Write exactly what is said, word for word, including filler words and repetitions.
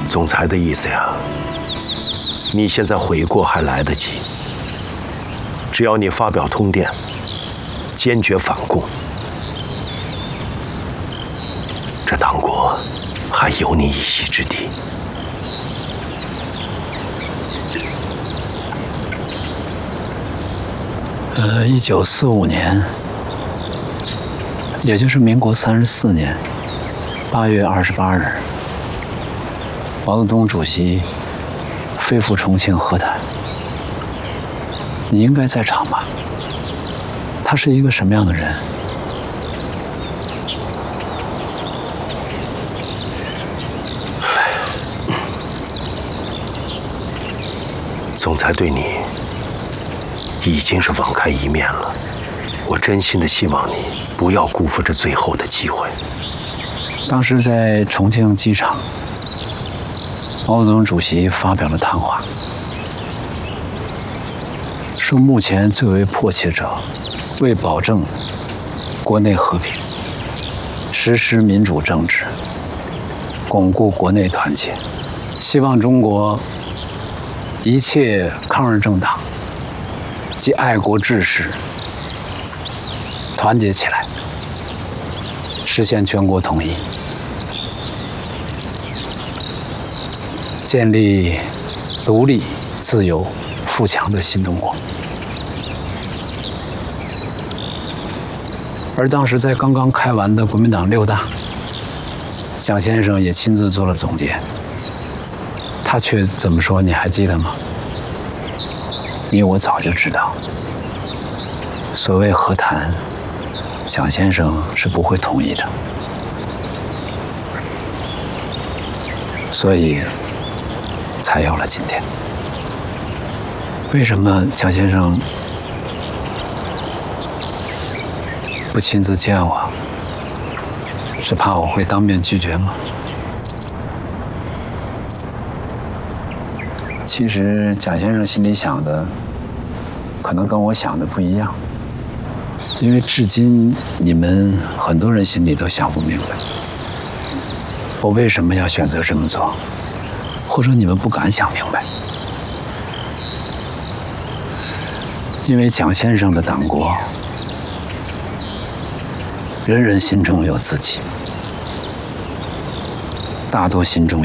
总裁的意思呀，你现在悔过还来得及。只要你发表通电，坚决反共，这党国还有你一席之地。 呃，一九四五年，也就是民国三十四年八月二十八日，毛泽东主席飞赴重庆和谈。你应该在场吧？他是一个什么样的人？ 总裁对你已经是网开一面了，我真心的希望你不要辜负这最后的机会。 当时在重庆机场，毛泽东主席发表了谈话，说目前最为迫切者，为保证国内和平，实施民主政治，巩固国内团结，希望中国一切抗日政党及爱国志士团结起来，实现全国统一，建立独立、自由、富强的新中国。而当时在刚刚开完的国民党六大，蒋先生也亲自做了总结，他却怎么说？你还记得吗？你我早就知道，所谓和谈，蒋先生是不会同意的，所以才有了今天。为什么蒋先生不亲自见我？是怕我会当面拒绝吗？其实蒋先生心里想的，可能跟我想的不一样，因为至今你们很多人心里都想不明白，我为什么要选择这么做，或者你们不敢想明白。因为蒋先生的党国，人人心中有自己，大多心中